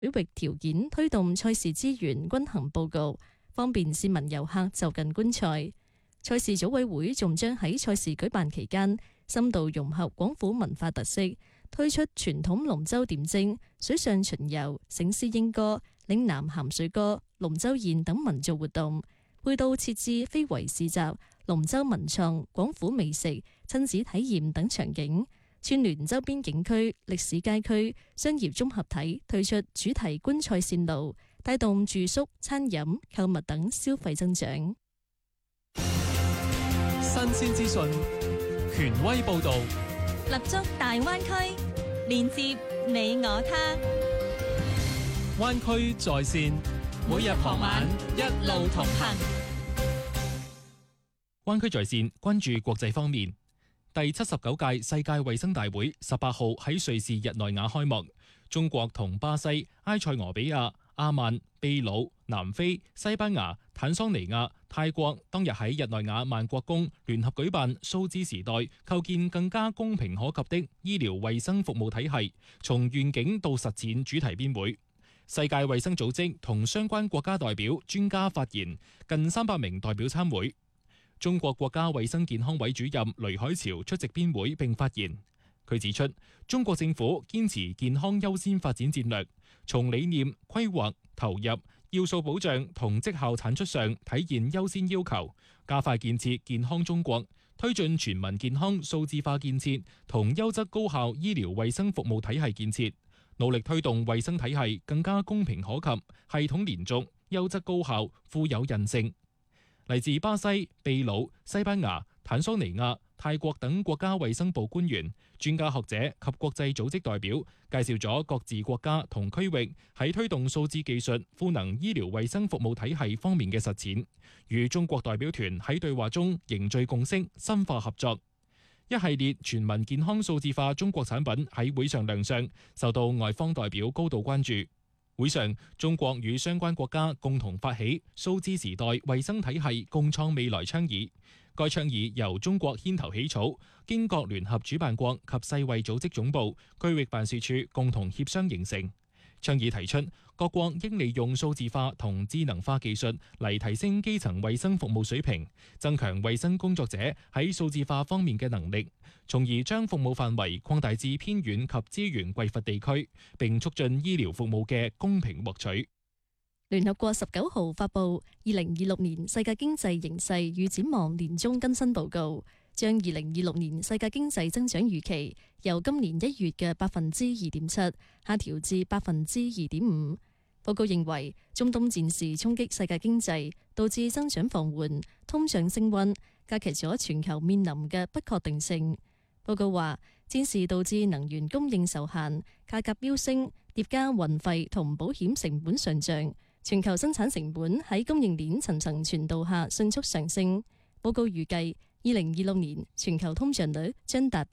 水域條件推動賽事資源均衡報告，方便市民遊客就近觀賽。賽事組委會仲將喺賽事舉辦期間，深度融合廣府文化特色，推出傳統龍舟點睛、水上巡遊、醒獅鷹歌、嶺南鹹水歌、龍舟宴等民俗活動，配套設置非遺市集、龍舟文創、廣府美食、親子體驗等場景，串聯周邊景區、歷史街區、商業綜合體，推出主題觀賽線路，帶動住宿、餐飲、購物等消費增長。 新鮮資訊，權威報導， 立足大灣區，連接你我他。 灣區在線，每日傍晚一路同行。灣區在線關注國際方面，第79屆世界衛生大會18號喺瑞士日內瓦開幕，中國同巴西、埃塞俄比亞、阿曼、秘魯、南非、西班牙、坦桑尼亞、泰國當日喺日內瓦萬國宮聯合舉辦數字時代構建更加公平可及的醫療衛生服務體系，從願景到實踐主題邊會。世界衛生組織同相關國家代表專家發言，近300名代表參會。中國國家衛生健康委主任雷海潮出席邊會並發言。佢指出，中國政府堅持健康優先發展戰略，從理念、規劃、投入、要素保障同績效產出上體現優先要求，加快建設健康中國，推進全民健康數字化建設同優質高效醫療衛生服務體系建設，努力推動衛生體系更加公平可及、系統連續、優質高效、富有韌性。嚟自巴西、秘魯、西班牙、坦桑尼亞、泰國等國家衛生部官員、專家學者及國際組織代表介紹咗各自國家同區域喺推動數字技術賦能醫療衛生服務體系方面嘅實踐，與中國代表團喺對話中凝聚共識、深化合作。一系列全民健康數字化中國產品喺會上亮相，受到外方代表高度關注。會上，中國與相關國家共同發起數字時代衛生體系共創未來倡議。該倡議由中國牽頭起草，經各聯合主辦國及世衛組織總部、區域辦事處共同協商形成。倡議提出，各國應利用數字化同智能化技術嚟提升基層衛生服務水平，增強衛生工作者喺數字化方面嘅能力，從而將服務範圍擴大至偏遠及資源匱乏地區，並促進醫療服務嘅公平獲取。 聯合國19號發布2026年世界經濟形勢與展望年終更新報告，將2026年世界經濟增長預期由今年1月嘅2.7%下調至2.5%。報告認為，中東戰事衝擊世界經濟，導致增長放緩、通脹升溫，加劇咗全球面臨嘅不確定性。報告話，戰事導致能源供應受限、價格飆升，疊加運費同保險成本上漲，全球生產成本喺供應鏈層層傳導下迅速上升。報告預計2026年全球通脹率將達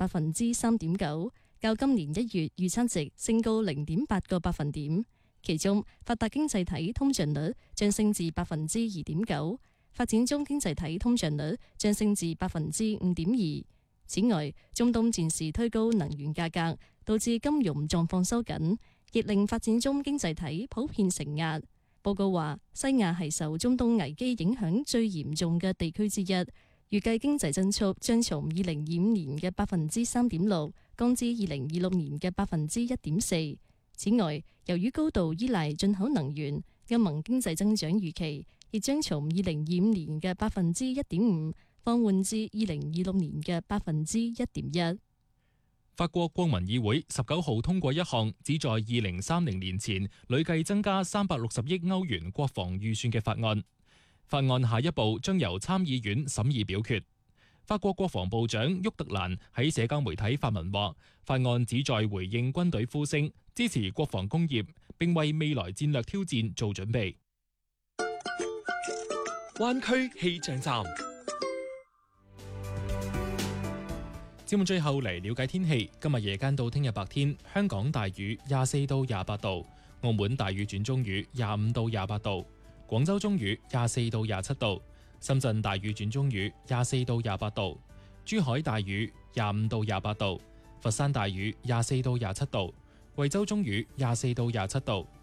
3.9%，較今年1月預測值升高0.8個百分點。其中，發達經濟體通脹率將升至2.9%，發展中經濟體通脹率將升至5.2%。此外，中東戰事推高能源價格，導致金融狀況收緊，亦令發展中經濟體普遍承壓。報告話，西亞係受中東危機影響最嚴重嘅地區之一，預計經濟增速將從2025年嘅3.6%降至2026年嘅1.4%。此外，由於高度依賴進口能源，歐盟經濟增長預期亦將從2025年嘅1.5%放緩至2026年嘅1.1%。 法國國民議會19號通過一項旨在2030年前累計增加360億歐元國防預算嘅法案。法案下一步將由參議院審議表決。法國國防部長沃特蘭喺社交媒體發文話，法案旨在回應軍隊呼聲，支持國防工業，並為未來戰略挑戰做準備。 灣區氣象站。 節目最後嚟了解天氣，今日夜間到聽日白天，香港大雨24到28度，澳門大雨轉中雨25到28度，廣州中雨24到27度，深圳大雨轉中雨24到28度，珠海大雨25到28度，佛山大雨24到27度，惠州中雨24到27度，